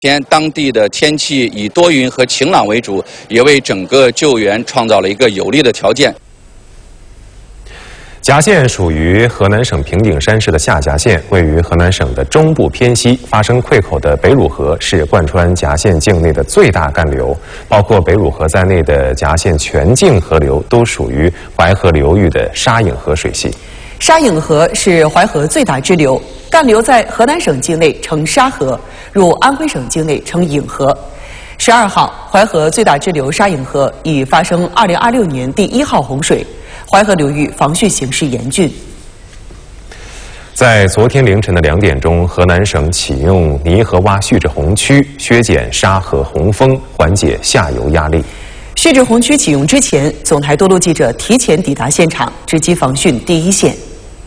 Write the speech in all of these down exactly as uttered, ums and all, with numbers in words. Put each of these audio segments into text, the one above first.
天当地的天气以多云和晴朗为主，也为整个救援创造了一个有利的条件。 夹县属于河南省平顶山市的下辖县，位于河南省的中部偏西，发生溃口的北汝河是贯穿夹县境内的最大干流，包括北汝河在内的夹县全境河流都属于淮河流域的沙颍河水系。 沙颍河是淮河最大支流，干流在河南省境内称沙河，入安徽省境内称颍河。十二号，淮河最大支流沙颍河已发生二零二六年第一号洪水，淮河流域防汛形势严峻。 在昨天凌晨的两点钟，河南省启用泥河洼蓄滞洪区，削减沙河洪峰，缓解下游压力。 蓄滞洪区启用之前，总台多路记者提前抵达现场，直击防汛第一线。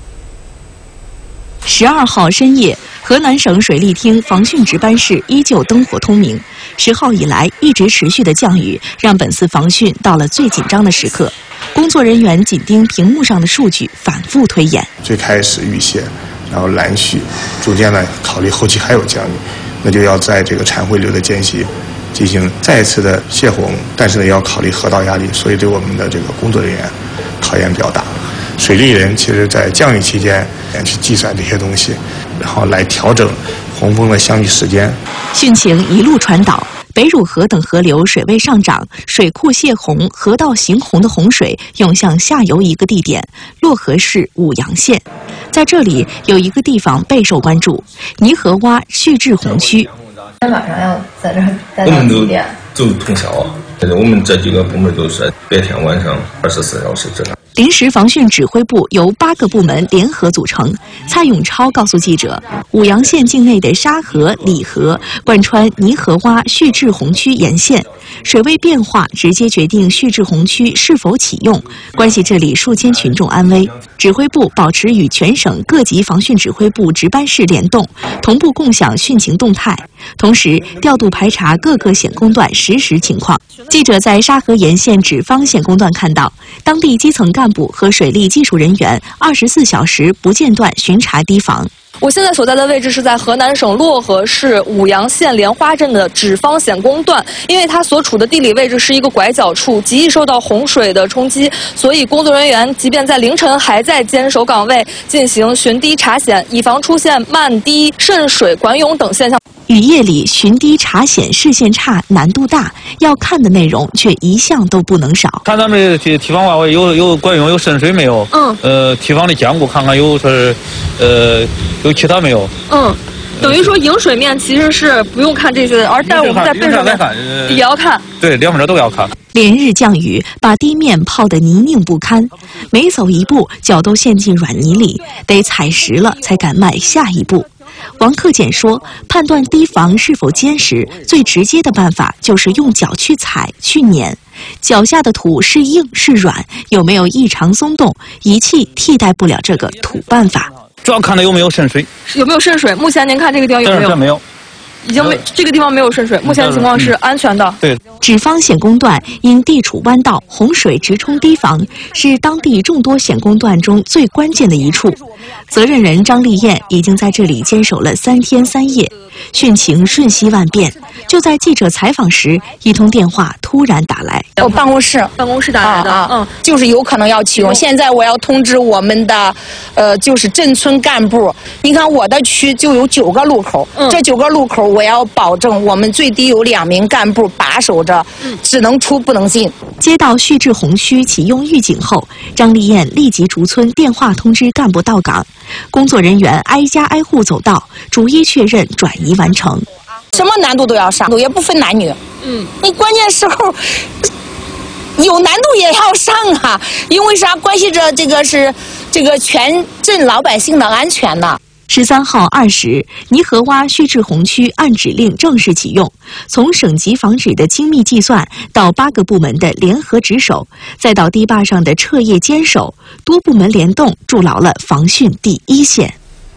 十二号深夜，河南省水利厅防汛值班室依旧灯火通明。十号以来一直持续的降雨，让本次防汛到了最紧张的时刻。工作人员紧盯屏幕上的数据，反复推演。 最开始预泄，然后拦蓄，逐渐呢考虑后期还有降雨，那就要在这个产汇流的间隙进行再一次的泄洪，但是呢要考虑河道压力，所以对我们的这个工作人员考验比较大。水利人其实在降雨期间去计算这些东西，然后来调整洪峰的相遇时间。 汛情一路传导，北汝河等河流水位上涨，水库泄洪，河道行洪的洪水涌向下游一个地点——漯河市舞阳县。在这里有一个地方备受关注——泥河洼蓄滞洪区。 今天晚上要在这儿待到几点？ 都通宵啊！我们这几个部门都是白天晚上二十四小时这样。 临时防汛指挥部由八个部门联合组成。蔡永超告诉记者，舞阳县境内的沙河、里河贯穿泥河洼蓄滞洪区沿线，水位变化直接决定蓄滞洪区是否启用，关系这里数千群众安危。指挥部保持与全省各级防汛指挥部值班室联动，同步共享汛情动态，同时调度排查各个险工段实时情况。记者在沙河沿线止方险工段看到，当地基层干部和水利技术人员二十四小时不间断巡查堤防。 我现在所在的位置是在河南省漯河市舞阳县莲花镇的止方险工段，因为它所处的地理位置是一个拐角处，极易受到洪水的冲击，所以工作人员即便在凌晨还在坚守岗位，进行巡堤查险，以防出现漫堤、渗水、管涌等现象。 雨夜里巡堤查险视线差，难度大，要看的内容却一项都不能少。 看咱们这堤防外围有有管涌有渗水没有？嗯。呃，堤防的坚固看看有说是，呃，有其他没有？ 嗯。等于说迎水面其实是不用看这些的，而但我们在背水面也要看。 对，两边都要看。 连日降雨把地面泡得泥泞不堪，每走一步脚都陷进软泥里，得踩实了才敢迈下一步。王克俭说，判断堤防是否坚实，最直接的办法就是用脚去踩、去碾，脚下的土是硬是软，有没有异常松动，仪器替代不了这个土办法。 主要看它有没有渗水， 有没有渗水？目前您看这个地方有没有？ 这没有。 已经没这个地方没有渗水，目前情况是安全的。 对， 止方险工段因地处弯道，洪水直冲堤防，是当地众多险工段中最关键的一处。责任人张丽艳已经在这里坚守了三天三夜，汛情瞬息万变。就在记者采访时，一通电话突然打来， 我办公室， 办公室打来的， 啊啊、嗯，就是有可能要启用。现在我要通知我们的，呃，就是镇村干部。你看我的区就有九个路口，嗯、这九个路口我要保证我们最低有两名干部把守着，嗯、只能出不能进。 接到蓄滞洪区启用预警后，张丽艳立即逐村电话通知干部到岗，工作人员挨家挨户走到，逐一确认转移完成。 什么难度都要上，也不分男女。嗯，你关键时候有难度也要上啊，因为啥？关系着这个是这个全镇老百姓的安全呐。 十三号二时，泥河洼蓄滞洪区按指令正式启用。从省级防指的精密计算，到八个部门的联合值守，再到堤坝上的彻夜坚守，多部门联动筑牢了防汛第一线。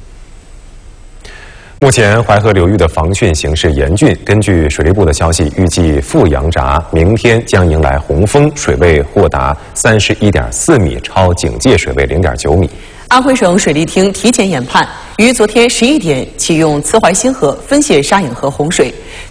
目前淮河流域的防汛形势严峻，根据水利部的消息，预计富阳闸明天将迎来洪峰，水位或达三十一点四米，超警戒水位零点九米。 安徽省水利厅提前研判，于昨天十一点启用慈淮新河分泄沙颍河洪水。